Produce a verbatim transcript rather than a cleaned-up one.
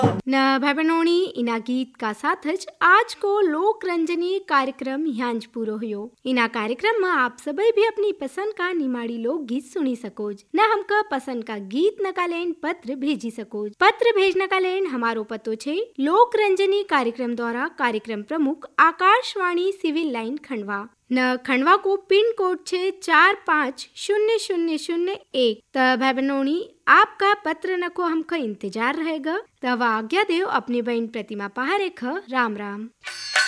न भाई बहनोनी इना गीत का साथज आज को लोक रंजनी कार्यक्रम यांज पूरो हुयो। इना कार्यक्रम में आप सभी भी अपनी पसंद का निमाड़ी लोक गीत सुनी सकोज। न हमका पसंद का गीत नकालेन पत्र भेजी सकोज। पत्र भेजना का लेन हमारो पतो छे लोक रंजनी कार्यक्रम द्वारा कार्यक्रम प्रमुख आकाशवाणी सिविल लाइन खंडवा न खंडवा को पिन कोड छे चार पाँच शून्य शून्य शून्य एक। त भाई बहनोनी आपका पत्र न को हमका इंतजार रहेगा। तब आज्ञा देव अपनी बहन प्रतिमा पहारेख। राम राम।